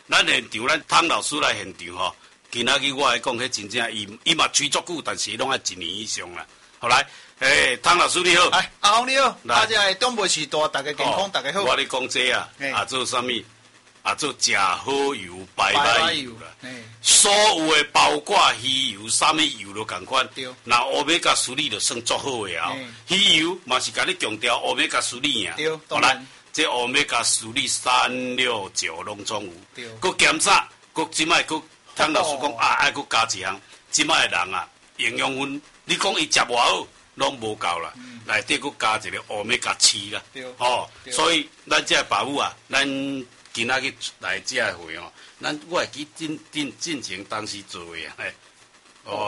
咱现场咱汤老师来现场吼，今仔日我来讲，迄真正伊嘛吹足久，但是拢要1年以上啦。好来，汤老师你好， 阿红你好，大家长辈时代，大家健康，大家好。 我咧讲这啊，做啥物？做食好油、白油啦。所有的包括鱼油、啥物油都共款。那欧米伽输利就算足好的啊。鱼油嘛是甲你强调欧米伽输利啊。 好来， 这欧米伽输利369拢总有。佮检查，佮即摆佮汤老师讲爱佮加一项，即摆的人啊，营养分，你讲伊食偌好，拢无够啦。内底佮加一个欧米伽7啦。所以咱这爸母啊，咱。今仔日来这会哦，我会记进前当时做的啊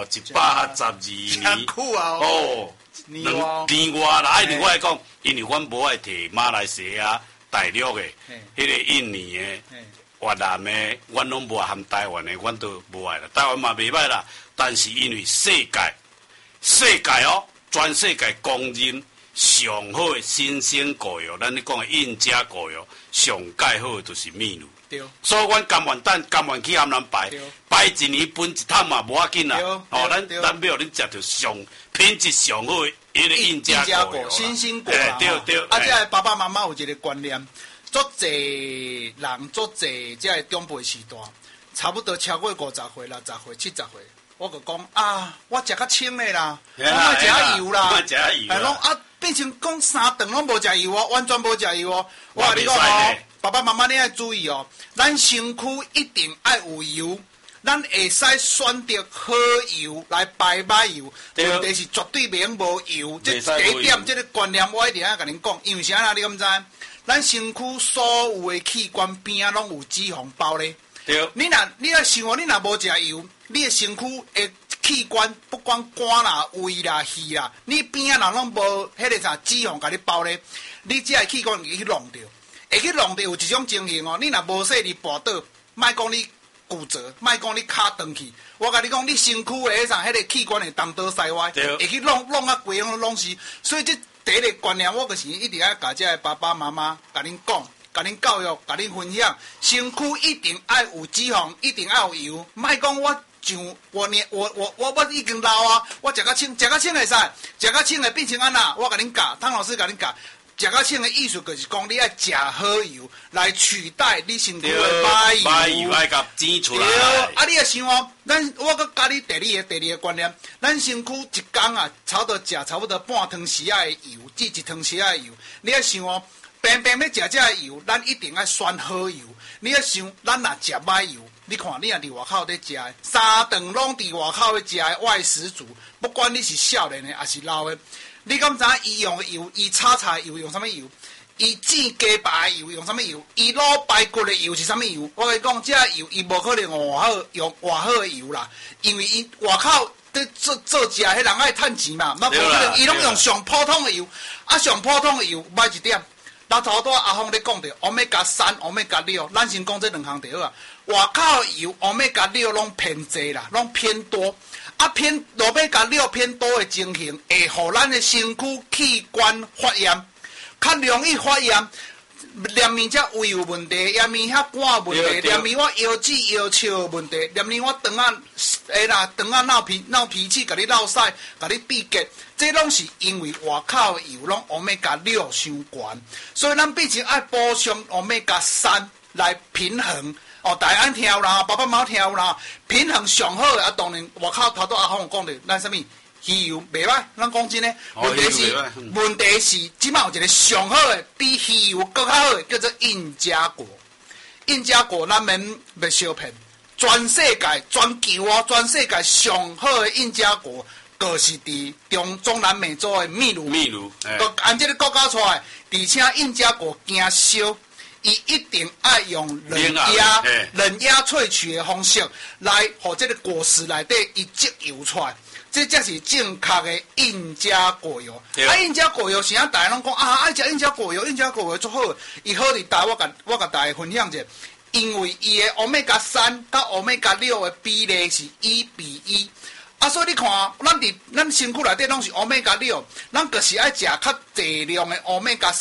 ，112年，2年外啦，一定我来讲，因为阮无爱摕马来西亚、大陆的，迄个印尼的、越南的，阮拢无含台湾的，阮都无爱啦。台湾嘛袂歹啦，但是因为世界哦，全世界公认。上好的新鲜果油，咱咧讲的印加果油，上介好的就是秘鲁。对。所以阮甘愿等，甘愿去含咱排1年分一趟嘛，无要紧啦。咱要恁食着上品质上好的迄个印加果油， 新鲜果啦。 对。 这爸爸妈妈有一个观念，足侪人足侪这长辈时代，差不多超过50岁、60岁、70岁，我就讲我食较清的啦，我莫食油啦，拢变成讲3顿拢无食油哦，完全无食油哦。我甲你讲哦，爸爸妈妈你要注意哦，咱身躯一定要有油，咱会使选择好油来排油。问题是绝对袂用无油，这第一点，这个观念我一定要甲恁讲，因为啥你敢知？咱身躯所有的器官边拢有脂肪包咧。对。你若想哦，你若无食油，你的身躯会。器官不管肝啦、胃啦、肺啦，你边啊若拢无迄个啥脂肪甲你包咧，你这个器官会去弄着，有一种情形哦。你若无说你跋倒，莫讲你骨折，莫讲你骹断去，我甲你讲，你身躯的啥迄个器官会东倒西歪，会去弄啊规样拢是。所以这第一个观念，我就是一定要甲这爸爸妈妈甲恁讲，甲恁教育，甲恁分享，身躯一定要有脂肪，一定要有油，莫讲我。像我已经老啊，我食较清会使，食较清会变成安那？我甲恁教，汤老师甲恁教，食较清的意思就是讲，你要食好油来取代你身躯的歹油， 爱甲煎出来。 你也想哦，我佮教你第二个观念，咱身躯一工啊，差不多半汤匙的油，至1汤匙的油。你也想哦，平要食这个油，咱一定要选好油。你也想，咱若食歹油。你看，你若伫外口咧食的，3顿拢伫外口咧食的外食族，不管你是少年的还是老的，你敢知伊用的油，伊炒菜油用什么油？伊煎鸡排的油用什么油？伊卤排骨的油是什么油？我跟你讲，这油伊无可能用外好的油啦，因为伊外口咧做食，迄人爱趁钱嘛，那无可能，伊拢用上普通的油，上普通的油歹一点。那头拄阿峰咧讲着欧米伽3、欧米伽6，咱先讲这2项就好啊。外口油欧米伽6拢偏济啦，拢偏多。偏欧米伽6偏多的情形，会互咱的身躯器官发炎，较容易发炎。连面只胃有问题，连面遐肝有问题，连面我腰子腰笑有问题，连面我肠啊闹脾气，甲你闹屎，甲你闭结，这拢是因为外口的油拢欧米伽6伤悬，所以咱必须爱补充欧米伽3来平衡。大家听有啦，爸爸妈妈听有啦，平衡上好的当然外口头拄阿峰讲的，咱啥物？鱼油袂歹，咱讲真诶，问题是，即摆有一个上好诶，比鱼油更较好诶，叫做印加果。印加果咱免相骗，全世界、全球哦，全世界上好诶印加果，就是伫中南美洲诶秘鲁，按这个国家出来，而且印加果惊烧。伊一定爱用冷压萃取的方式来，互这个果实内底伊积油出来。这才是正确的印加果油。印加果油是大家拢讲爱食印加果油，印加果油足好。伊好伫台，我甲大家分享者，因为伊的欧米伽3到欧米伽6的比例是1:1。所以你看，咱身躯内底拢是欧米伽6，咱就是爱食较济量的欧米伽3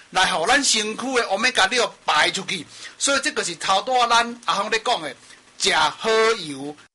来互咱身躯的欧米伽6排出去。所以这个是头拄仔咱阿峰咧讲的，食好油。